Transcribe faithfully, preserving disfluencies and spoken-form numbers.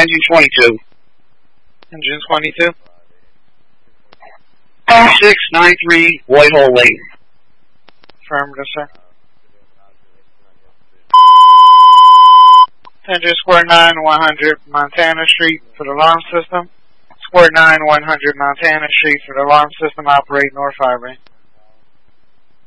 engine twenty-two. Engine twenty-two. six nine three Whitehall Lane. Affirmative, sir. Engine Square nine, one hundred Montana Street for the alarm system. Square nine, one hundred Montana Street for the alarm system. Operate North Highway.